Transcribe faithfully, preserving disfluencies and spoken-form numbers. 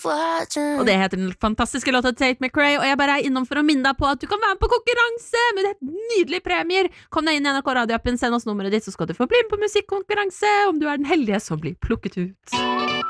Og det heter den fantastiske låta Tate McRae, og jeg bare er innom for å minne deg på at du kan være med på konkurranse med det nydelige premier. Kom deg inn i N R K radioappen, send oss nummeret ditt, så skal du få bli med på musikkonkurranse om du er den heldige som blir plukket ut.